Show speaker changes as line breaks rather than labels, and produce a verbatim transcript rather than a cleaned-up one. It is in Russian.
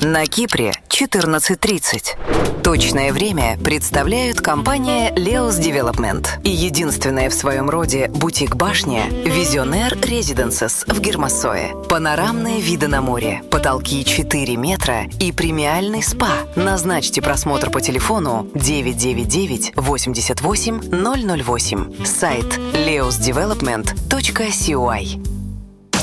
На Кипре четырнадцать тридцать. Точное время представляют компания Leos Development и единственная в своем роде бутик-башня Visionaire Residences в Гермассое. Панорамные виды на море, потолки четыре метра и премиальный спа. Назначьте просмотр по телефону девять девять девять восемьдесят восемь ноль ноль восемь. Сайт leos development точка си о ай.